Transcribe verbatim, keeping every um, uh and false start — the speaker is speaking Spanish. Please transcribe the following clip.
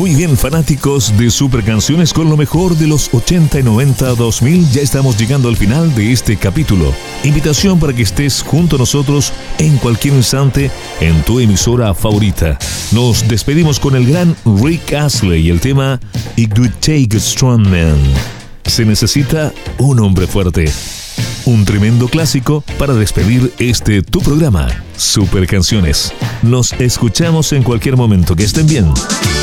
Muy bien, fanáticos de Super Canciones con lo mejor de los ochenta y noventa dos mil, ya estamos llegando al final de este capítulo. Invitación para que estés junto a nosotros en cualquier instante en tu emisora favorita. Nos despedimos con el gran Rick Astley y el tema It Would Take a Strong Man. Se necesita un hombre fuerte. Un tremendo clásico para despedir este tu programa, Super Canciones. Nos escuchamos en cualquier momento. Que estén bien.